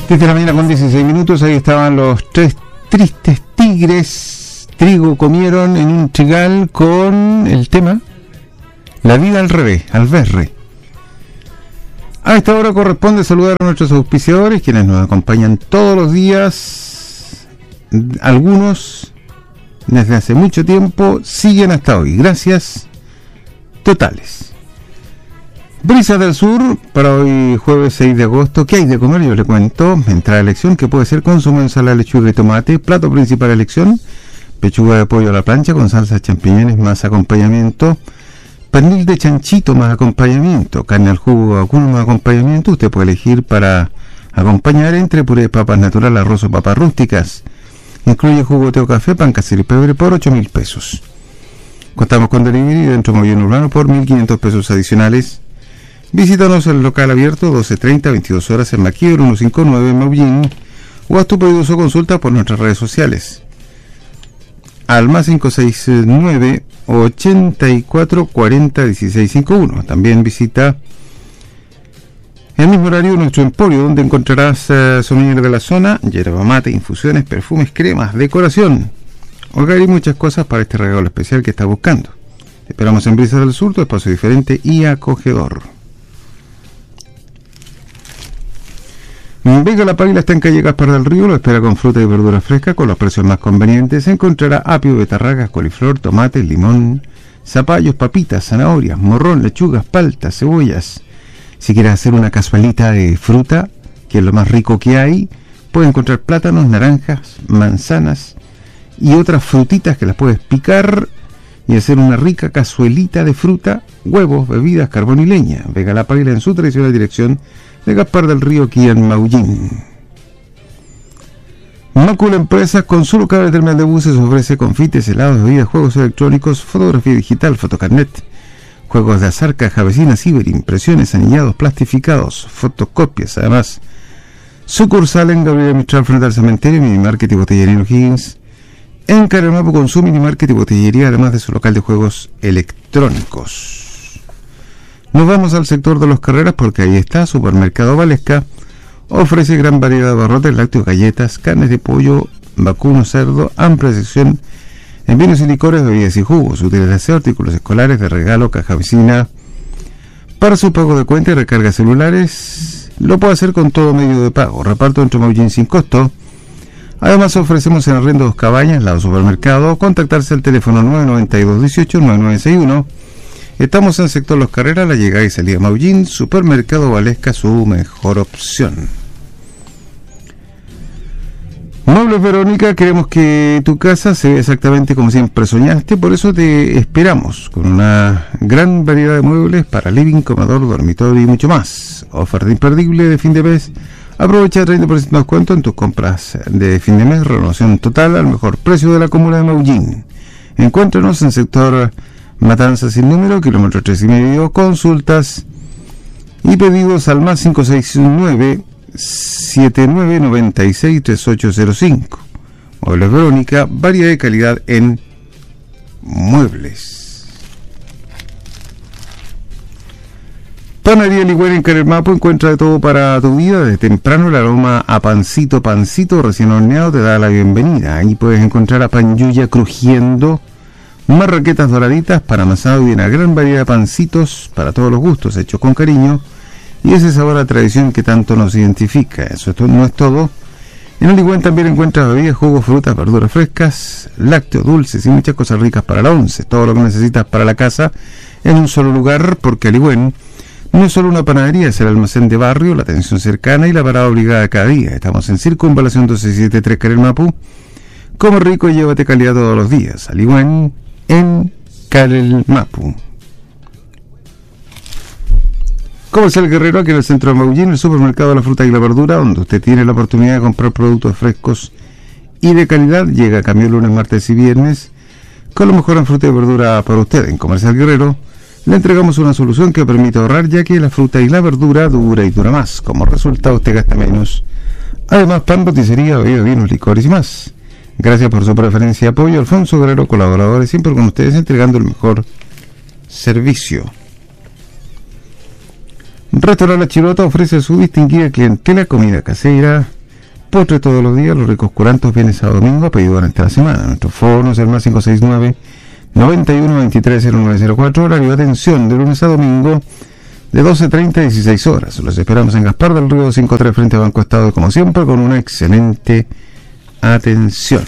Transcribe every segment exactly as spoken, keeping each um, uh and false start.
Desde la mañana con dieciséis minutos, ahí estaban los tres tristes tigres. Trigo comieron en un trigal con el tema La vida al revés, al verre. A esta hora corresponde saludar a nuestros auspiciadores, quienes nos acompañan todos los días. Algunos, desde hace mucho tiempo, siguen hasta hoy. Gracias totales. Brisas del Sur, para hoy jueves seis de agosto. ¿Qué hay de comer? Yo le cuento. Entrada a elección, que puede ser consumo, ensalada, lechuga y tomate. Plato principal a elección, pechuga de pollo a la plancha con salsa de champiñones más acompañamiento. Pernil de chanchito más acompañamiento. Carne al jugo vacuno más acompañamiento. Usted puede elegir para acompañar entre puré de papas natural, arroz o papas rústicas. Incluye jugo, té o café, pan casero y pebre por ocho mil pesos. Contamos con delivery dentro de Mollón Urbano por mil quinientos pesos adicionales. Visítanos en el local abierto doce treinta, veintidós horas en Maquíver ciento cincuenta y nueve en Maullín, o haz tu pedido o consulta por nuestras redes sociales al más cinco seis nueve, ochenta y cuatro, cuarenta, dieciséis cincuenta y uno. También visita en el mismo horario nuestro emporio, donde encontrarás uh, souvenirs de la zona, yerba mate, infusiones, perfumes, cremas, decoración, hogar y muchas cosas para este regalo especial que estás buscando. Te esperamos en Brisas del Sur, tu espacio diferente y acogedor. Vega La Páguila está en calle Gaspar del Río, lo espera con fruta y verdura fresca con los precios más convenientes. Se encontrará apio, betarragas, coliflor, tomate, limón, zapallos, papitas, zanahorias, morrón, lechugas, paltas, cebollas. Si quieres hacer una cazuelita de fruta, que es lo más rico que hay, puedes encontrar plátanos, naranjas, manzanas y otras frutitas que las puedes picar y hacer una rica cazuelita de fruta, huevos, bebidas, carbón y leña. Vega La Páguila en su tradicional dirección de Gaspar del Río, aquí en Maullín. Macula Empresas, con su local de terminal de buses, ofrece confites, helados, bebidas, juegos electrónicos, fotografía digital, fotocarnet, juegos de azar, caja vecina, ciber, impresiones, anillados, plastificados, fotocopias. Además, sucursal en Gabriela Mistral frente al cementerio, minimarket y botillería en O'Higgins. En Caramapo con su minimarket y botillería, además de su local de juegos electrónicos. Nos vamos al sector de los Carreras porque ahí está Supermercado Valesca. Ofrece gran variedad de barrotes, lácteos, galletas, carnes de pollo, vacuno, cerdo, amplia sección en vinos y licores, bebidas y jugos, útiles de aseo, artículos escolares, de regalo, caja vecina. Para su pago de cuenta y recarga celulares, lo puede hacer con todo medio de pago. Reparto entre Maullín sin costo. Además ofrecemos en arriendo dos cabañas, lado supermercado. Contactarse al teléfono nueve nueve dos, dieciocho, nueve nueve seis uno. Estamos en el sector Los Carreras, la llegada y salida de Maullín. Supermercado Valesca, su mejor opción. Muebles Verónica, queremos que tu casa se vea exactamente como siempre soñaste, por eso te esperamos con una gran variedad de muebles para living, comedor, dormitorio y mucho más. Oferta imperdible de fin de mes. Aprovecha el treinta por ciento de descuento en tus compras de fin de mes, renovación total al mejor precio de la comuna de Maullín. Encuéntranos en el sector Matanza sin número, kilómetro tres y medio. Consultas y pedidos al más cinco seis nueve, siete nueve nueve seis, tres ocho cero cinco. Muebles Verónica, variedad de calidad en muebles. Panadería Ligüera en Caremapo, encuentra de todo para tu vida. Desde temprano el aroma a pancito, pancito recién horneado te da la bienvenida. Ahí puedes encontrar a Panyuya crujiendo, marraquetas doraditas para amasado y una gran variedad de pancitos para todos los gustos, hechos con cariño y ese sabor a tradición que tanto nos identifica. Eso no es todo. En el Ligüen también encuentras bebidas, jugos, frutas, verduras frescas, lácteos, dulces y muchas cosas ricas para la once. Todo lo que necesitas para la casa en un solo lugar, porque el Ligüen no es solo una panadería, es el almacén de barrio, la atención cercana y la parada obligada cada día. Estamos en Circunvalación doce setenta y tres Caremapo. Come rico y llévate calidad todos los días. Al Ligüen en Caremapo. Comercial Guerrero, aquí en el centro de Maullín, el supermercado de la fruta y la verdura, donde usted tiene la oportunidad de comprar productos frescos y de calidad. Llega a cambio lunes, martes y viernes con lo mejor en fruta y verdura para usted. En Comercial Guerrero le entregamos una solución que permite ahorrar, ya que la fruta y la verdura dura y dura más. Como resultado usted gasta menos. Además, pan, roticería, bebidas, vinos, licores y más. Gracias por su preferencia y apoyo. Alfonso Guerrero, colaboradores, siempre con ustedes, entregando el mejor servicio. Restaurante La Chilota ofrece a su distinguida clientela comida casera, postres todos los días, los ricos curantos viernes a domingo, a pedido durante la semana. Nuestro fono es el más cinco seis nueve, noventa y uno, veintitrés, cero nueve cero cuatro, horario de atención de lunes a domingo, de doce treinta a dieciséis horas. Los esperamos en Gaspar del Río cincuenta y tres, frente a Banco Estado, como siempre, con una excelente atención.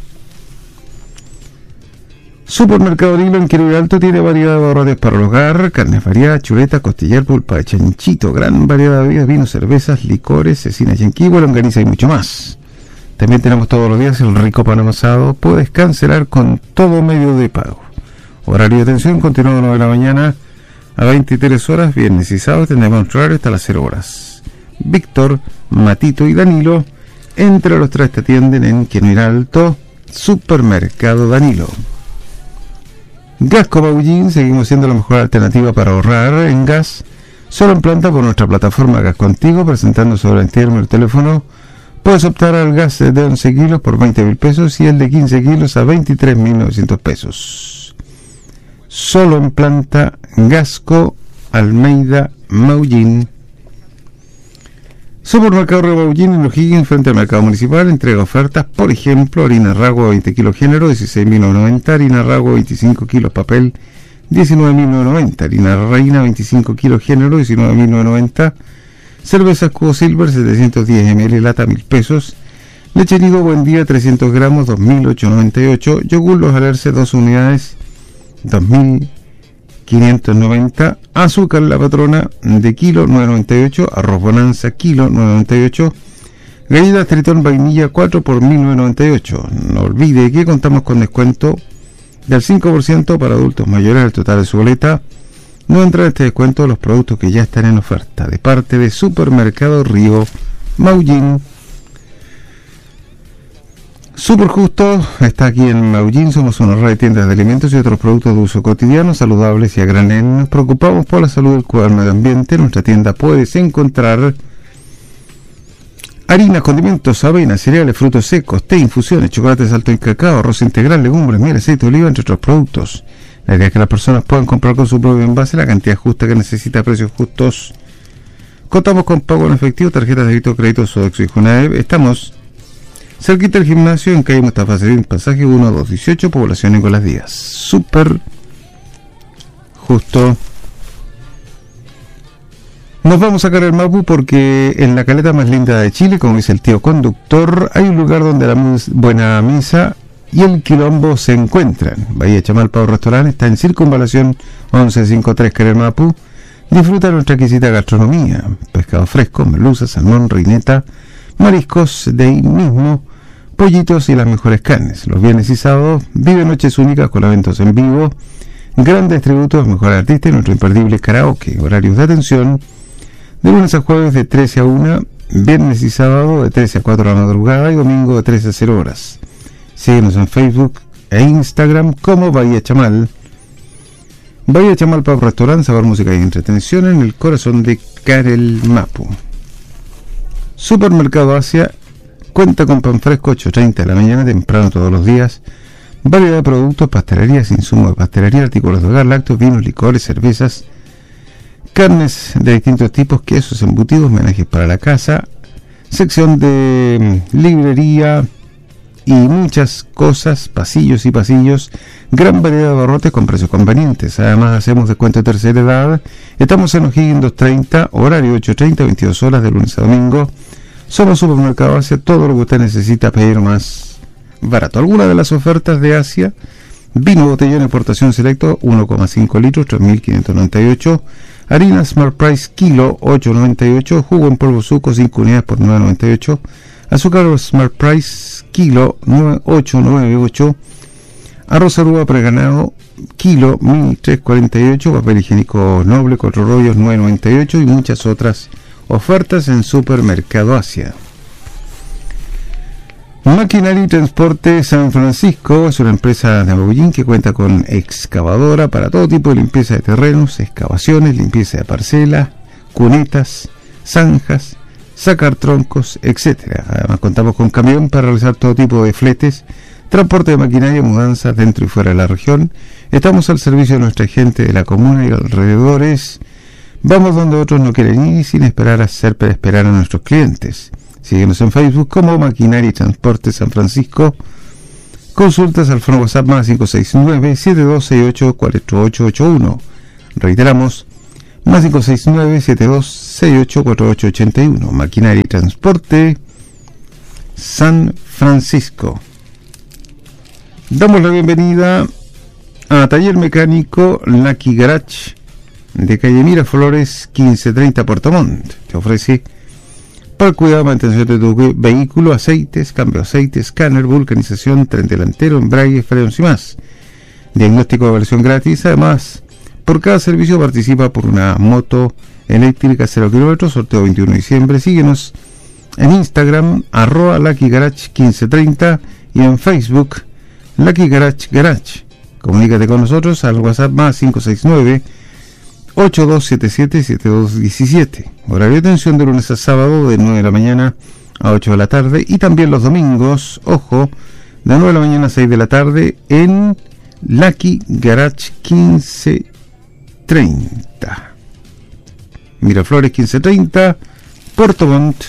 Supermercado Nilo en Quirón Alto tiene variedad de abarrotes para el hogar, carnes variadas, chuletas, costillar, pulpa de chanchito, gran variedad de bebidas, vinos, cervezas, licores, cecina, yanquivo, longaniza y mucho más. También tenemos todos los días el rico pan amasado. Puedes cancelar con todo medio de pago. Horario de atención continúa de nueve de la mañana a veintitrés horas, viernes y sábado tendremos nuestro horario hasta las cero horas. Víctor, Matito y Danilo, entre los tres te atienden en Quirón Alto, Supermercado Danilo. Gasco Maullín, seguimos siendo la mejor alternativa para ahorrar en gas, solo en planta por nuestra plataforma Gas Contigo, presentando sobre el término del teléfono. Puedes optar al gas de once kilos por veinte mil pesos y el de quince kilos a veintitrés mil novecientos pesos. Solo en planta Gasco, Almeida, Maullín. Supermercado Río Maullín en O'Higgins, frente al mercado municipal, entrega ofertas, por ejemplo, harina Rago veinte kilos género, dieciséis mil novecientos noventa, harina Rago veinticinco kilos papel, diecinueve mil novecientos noventa, harina Reina veinticinco kilos género, diecinueve mil novecientos noventa, cerveza Cubo Silver setecientos diez mililitros, lata mil pesos, leche Nido Buen Día trescientos gramos, dos mil ochocientos noventa y ocho, yogur Los Alerce dos unidades, dos mil quinientos noventa, azúcar La Patrona de kilo nueve noventa y ocho, arroz Bonanza kilo nueve noventa y ocho, galletas Tritón vainilla cuatro por mil novecientos noventa y ocho. No olvide que contamos con descuento del cinco por ciento para adultos mayores al total de su boleta. No entra en este descuento los productos que ya están en oferta, de parte de Supermercado Río Maullín. Super Justo está aquí en Maullín. Somos una red de tiendas de alimentos y otros productos de uso cotidiano, saludables y a granel. Nos preocupamos por la salud del cuidado del medio ambiente. En nuestra tienda puedes encontrar harinas, condimentos, avena, cereales, frutos secos, té, infusiones, chocolates alto en cacao, arroz integral, legumbres, miel, aceite de oliva, entre otros productos. La idea es que las personas puedan comprar con su propio envase la cantidad justa que necesita a precios justos. Contamos con pago en efectivo, tarjetas de débito, crédito, Sodexo y Junaev. Estamos cerquita del gimnasio en calle Mustafa Serín, pasaje uno dos dieciocho, población Nicolás Díaz. Super Justo. Nos vamos a sacar el Mapu porque en la caleta más linda de Chile, como dice el tío conductor, hay un lugar donde la mus- buena misa y el quilombo se encuentran. Bahía Chamal Pau Restaurante está en Circunvalación once cincuenta y tres, Querer Mapu. Disfruta nuestra exquisita gastronomía, pescado fresco, merluza, salmón, reineta, mariscos de ahí mismo, pollitos y las mejores carnes. Los viernes y sábados vive noches únicas con eventos en vivo, grandes tributos, mejores artistas y nuestro imperdible karaoke. Horarios de atención de lunes a jueves de trece a una, viernes y sábado de trece a cuatro de la madrugada y domingo de trece a cero horas. Síguenos en Facebook e Instagram como Bahía Chamal. Bahía Chamal Pub Restaurant, sabor, música y entretención en el corazón de Carel Mapu. Supermercado Asia cuenta con pan fresco ocho treinta de la mañana, temprano todos los días, variedad de productos, pastelerías, insumos de pastelería, artículos de hogar, lácteos, vinos, licores, cervezas, carnes de distintos tipos, quesos, embutidos, menajes para la casa, sección de librería y muchas cosas, pasillos y pasillos, gran variedad de abarrotes con precios convenientes. Además hacemos descuento de tercera edad. Estamos en O'Higgins doscientos treinta, horario ocho treinta, veintidós horas de lunes a domingo. Somos Supermercado Asia, todo lo que usted necesita pedir más barato. Algunas de las ofertas de Asia: vino botellón exportación selecto uno coma cinco litros, tres mil quinientos noventa y ocho. Harina Smart Price kilo ocho noventa y ocho. Jugo en polvo Suco cinco unidades por nueve noventa y ocho. Azúcar Smart Price kilo ocho noventa y ocho. Arroz Aruba preganado kilo mil trescientos cuarenta y ocho. Papel higiénico noble cuatro rollos nueve noventa y ocho. Y muchas otras ofertas en Supermercado Asia. Maquinaria y Transporte San Francisco es una empresa de Maullín que cuenta con excavadora para todo tipo de limpieza de terrenos, excavaciones, limpieza de parcelas, cunetas, zanjas, sacar troncos, etcétera. Además contamos con camión para realizar todo tipo de fletes, transporte de maquinaria, mudanzas dentro y fuera de la región. Estamos al servicio de nuestra gente de la comuna y alrededores. Vamos donde otros no quieren ir, sin esperar a hacer esperar a nuestros clientes. Síguenos en Facebook como Maquinaria y Transporte San Francisco. Consultas al fono WhatsApp más cinco seis nueve, siete dos seis ocho, cuatro ocho ocho uno. Reiteramos, más cinco seis nueve, siete dos seis ocho, cuatro ocho ocho uno. Maquinaria y Transporte San Francisco. Damos la bienvenida a Taller Mecánico Lucky Garage de calle Miraflores quince treinta Puerto Montt. Te ofrece para el cuidado y mantención de tu vehículo, aceites, cambio de aceite, escáner, vulcanización, tren delantero, embrague, frenos y más. Diagnóstico de versión gratis. Además, por cada servicio participa por una moto eléctrica cero kilómetros, sorteo veintiuno de diciembre. Síguenos en Instagram, arroba Lucky Garage quince treinta, y en Facebook, Lucky Garage Garage. Comunícate con nosotros al WhatsApp más cinco seis nueve, ocho dos siete siete, siete dos uno siete. Horario de atención de lunes a sábado de nueve de la mañana a ocho de la tarde, y también los domingos, ojo, de nueve de la mañana a seis de la tarde en Lucky Garage quince treinta. Miraflores quince treinta, Puerto Montt.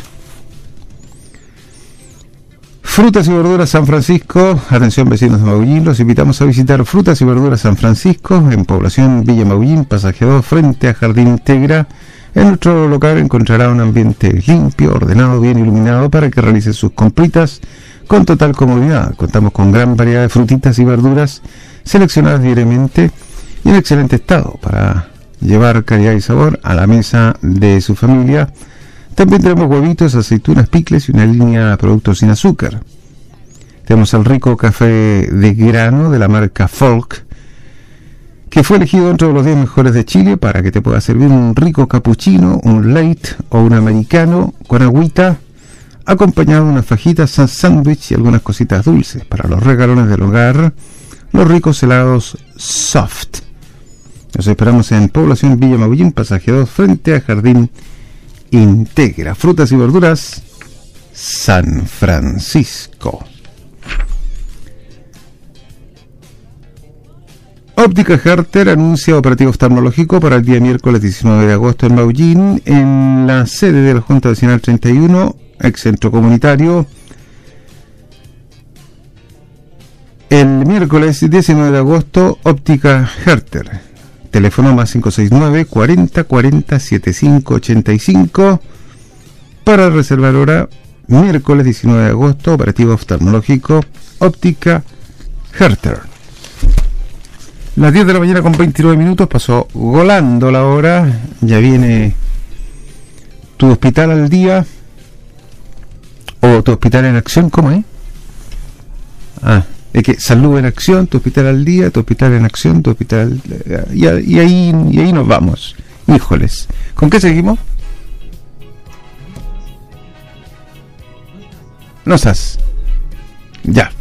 Frutas y Verduras San Francisco. Atención, vecinos de Maullín, los invitamos a visitar Frutas y Verduras San Francisco en población Villa Maullín, pasaje dos, frente a Jardín Integra. En nuestro local encontrará un ambiente limpio, ordenado, bien iluminado para que realice sus compritas con total comodidad. Contamos con gran variedad de frutitas y verduras seleccionadas diariamente y en excelente estado para llevar calidad y sabor a la mesa de su familia. También tenemos huevitos, aceitunas, picles y una línea de productos sin azúcar. Tenemos el rico café de grano de la marca Folk, que fue elegido entre los diez mejores de Chile para que te pueda servir un rico cappuccino, un light o un americano con agüita, acompañado de unas fajitas, sándwich y algunas cositas dulces para los regalones del hogar, los ricos helados soft. Nos esperamos en población Villa Maullín, pasaje dos, frente a Jardín Integra. Frutas y Verduras San Francisco. Óptica Herter anuncia operativo oftalmológico para el día miércoles diecinueve de agosto en Maullín, en la sede de la Junta Vecinal treinta y uno, ex centro comunitario. El miércoles diecinueve de agosto, Óptica Herter. Teléfono más cinco seis nueve, cuarenta, cuarenta, setenta y cinco ochenta y cinco. Para reservar hora, miércoles diecinueve de agosto, operativo oftalmológico, Óptica Herter. Las diez de la mañana con veintinueve minutos, pasó volando la hora. Ya viene tu hospital al día, o tu hospital en acción, ¿cómo es? Ah, es que salud en acción, tu hospital al día, tu hospital en acción, tu hospital... Y, y, ahí, y ahí nos vamos. Híjoles. ¿Con qué seguimos? Nosas. Ya.